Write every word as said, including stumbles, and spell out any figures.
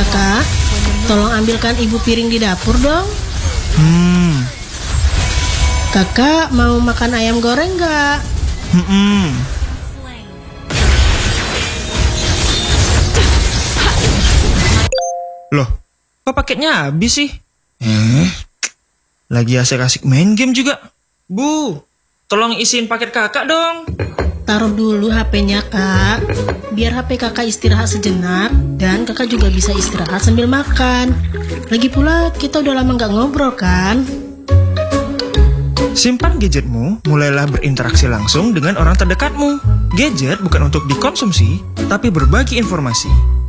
Kakak, tolong ambilkan ibu piring di dapur dong. Hmm. Kakak mau makan ayam goreng nggak? Hmm. Loh, kok paketnya habis sih? Eh, lagi asik-asik main game juga. Bu, tolong isiin paket kakak dong. Taruh dulu H P-nya, Kak. Biar H P kakak istirahat sejenak dan kakak juga bisa istirahat sambil makan. Lagi pula kita udah lama nggak ngobrol kan? Simpan gadgetmu, mulailah berinteraksi langsung dengan orang terdekatmu. Gadget bukan untuk dikonsumsi, tapi berbagi informasi.